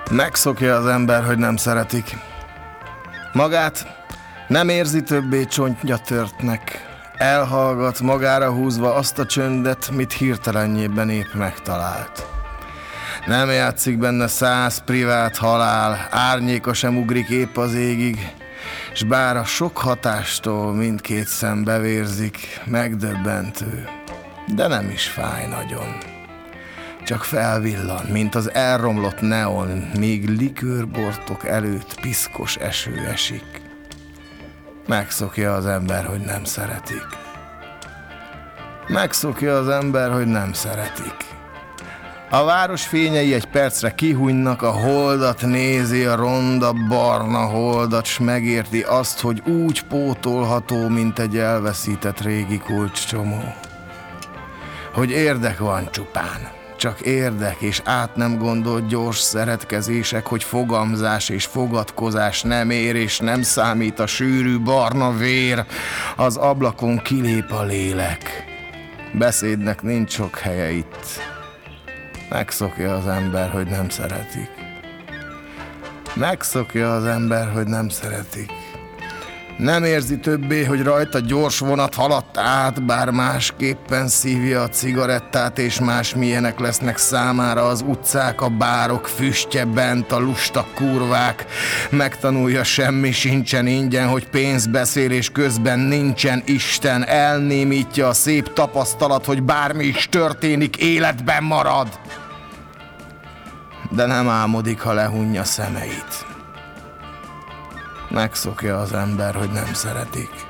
Megszokja az ember, hogy nem szeretik. Magát nem érzi többé csontja törtnek. Elhallgat, magára húzva azt a csöndet, mit hirtelenjében épp megtalált. Nem játszik benne 100 privát halál, árnyéka sem ugrik épp az égig, s bár a sok hatástól mindkét szem bevérzik, megdöbbentő, de nem is fáj nagyon. Csak felvillan, mint az elromlott neon, míg likőrbortok előtt piszkos eső esik. Megszokja az ember, hogy nem szeretik. Megszokja az ember, hogy nem szeretik. A város fényei egy percre kihújnak, a holdat nézi, a ronda barna holdat, s megérti azt, hogy úgy pótolható, mint egy elveszített régi kulcscsomó. Hogy érdek van csupán, csak érdek és át nem gondolt gyors szeretkezések, hogy fogamzás és fogadkozás nem ér és nem számít a sűrű barna vér, az ablakon kilép a lélek. Beszédnek nincs sok helye itt. Megszokja az ember, hogy nem szeretik. Megszokja az ember, hogy nem szeretik. Nem érzi többé, hogy rajta gyors vonat haladt át, bár másképpen szívja a cigarettát, és másmilyenek lesznek számára az utcák, a bárok füstje bent, a lusta kurvák. Megtanulja, semmi sincsen ingyen, hogy pénz beszél, és közben nincsen Isten. Elnémítja a szép tapasztalat, hogy bármi is történik, életben marad. De nem álmodik, ha lehunja szemeit. Megszokja az ember, hogy nem szeretik.